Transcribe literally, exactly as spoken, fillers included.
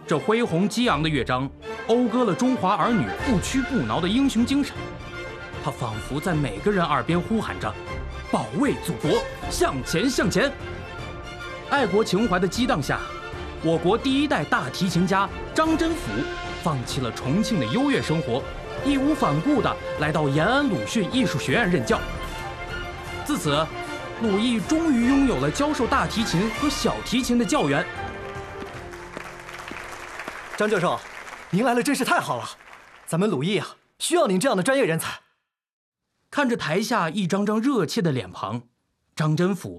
这恢宏激昂的乐章，讴歌了中华儿女不屈不挠的英雄精神。它仿佛在每个人耳边呼喊着：“保卫祖国，向前向前！”爱国情怀的激荡下，我国第一代大提琴家张真甫放弃了重庆的优越生活，义无反顾地来到延安鲁迅艺术学院任教。自此，鲁艺终于拥有了教授大提琴和小提琴的教员。 张教授，您来了真是太好了，咱们鲁艺啊，需要您这样的专业人才。 看着台下一张张热切的脸庞，张真甫